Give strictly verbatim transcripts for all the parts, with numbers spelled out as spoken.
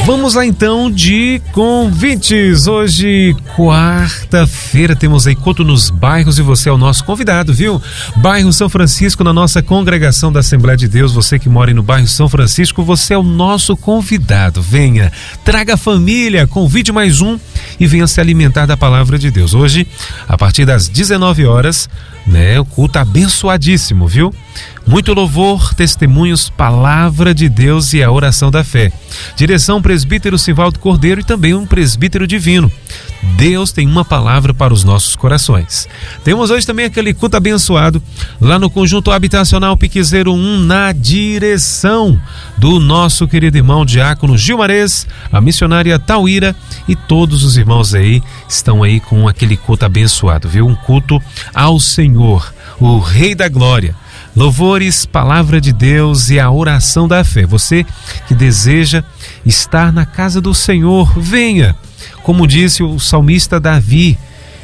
Vamos lá então de convites. Hoje, quarta-feira, temos aí culto nos bairros e você é o nosso convidado, viu? Bairro São Francisco, na nossa congregação da Assembleia de Deus. Você que mora aí no bairro São Francisco, você é o nosso convidado. Venha, traga a família, convide mais um e venha se alimentar da palavra de Deus. Hoje, a partir das dezenove horas, né, o culto abençoadíssimo, viu? Muito louvor, testemunhos, palavra de Deus e a oração da fé. Direção presbítero Sivaldo Cordeiro e também um presbítero divino. Deus tem uma palavra para os nossos corações. Temos hoje também aquele culto abençoado lá no Conjunto Habitacional Piquezeiro um, na direção do nosso querido irmão diácono Gilmarez, a missionária Tauíra e todos os irmãos aí estão aí com aquele culto abençoado, viu? Um culto ao Senhor, o Rei da Glória. Louvores, palavra de Deus e a oração da fé. Você que deseja estar na casa do Senhor, venha. Como disse o salmista Davi,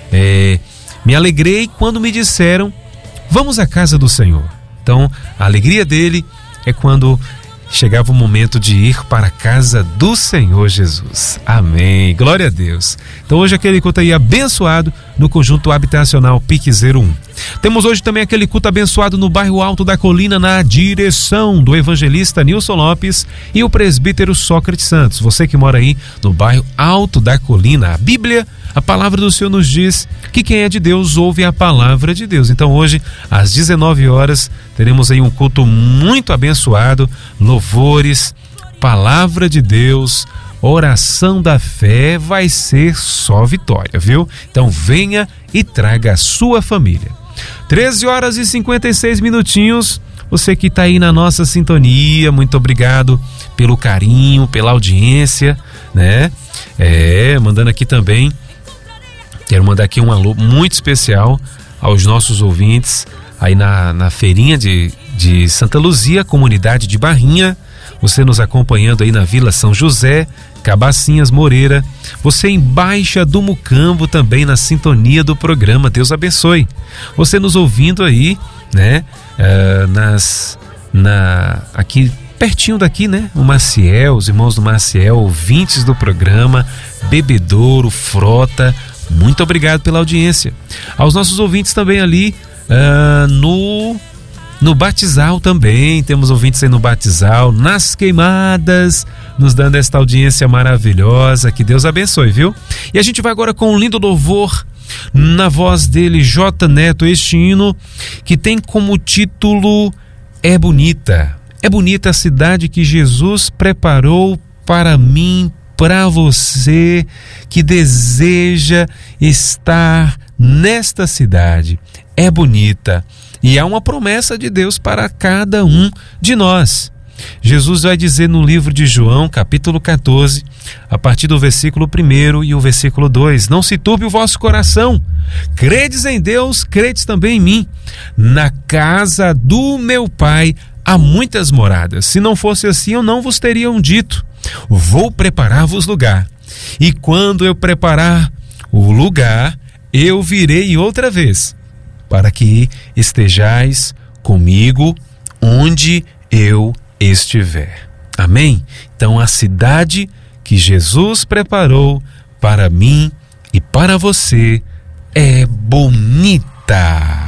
é, me alegrei quando me disseram, vamos à casa do Senhor. Então, a alegria dele é quando chegava o momento de ir para a casa do Senhor Jesus. Amém. Glória a Deus. Então hoje aquele culto aí abençoado no Conjunto Habitacional Piquezeiro um. Temos hoje também aquele culto abençoado no bairro Alto da Colina, na direção do evangelista Nilson Lopes e o presbítero Sócrates Santos. Você que mora aí no bairro Alto da Colina, a Bíblia, a palavra do Senhor nos diz que quem é de Deus ouve a palavra de Deus. Então hoje, às dezenove horas, teremos aí um culto muito abençoado, louvores, palavra de Deus, oração da fé, vai ser só vitória, viu? Então venha e traga a sua família. treze horas e cinquenta e seis minutinhos, você que está aí na nossa sintonia, muito obrigado pelo carinho, pela audiência, né? É, mandando aqui também, quero mandar aqui um alô muito especial aos nossos ouvintes aí na, na feirinha de, de Santa Luzia, comunidade de Barrinha, você nos acompanhando aí na Vila São José, Cabacinhas, Moreira, você em Baixa do Mucambo também na sintonia do programa, Deus abençoe. Você nos ouvindo aí, né, uh, nas, na, aqui pertinho daqui, né, o Maciel, os irmãos do Maciel, ouvintes do programa, Bebedouro, Frota, muito obrigado pela audiência. Aos nossos ouvintes também ali uh, no... No Batizal também, temos ouvintes aí no Batizal, nas Queimadas, nos dando esta audiência maravilhosa, que Deus abençoe, viu? E a gente vai agora com um lindo louvor, na voz dele, J. Neto, este hino, que tem como título É Bonita. É bonita a cidade que Jesus preparou para mim, para você, que deseja estar nesta cidade. É bonita. E há uma promessa de Deus para cada um de nós. Jesus vai dizer no livro de João, capítulo catorze, a partir do versículo um e o versículo dois, não se turbe o vosso coração, credes em Deus, credes também em mim. Na casa do meu Pai há muitas moradas, se não fosse assim eu não vos teriam dito, vou preparar-vos lugar. E quando eu preparar o lugar, eu virei outra vez, para que estejais comigo onde eu estiver. Amém? Então a cidade que Jesus preparou para mim e para você é bonita.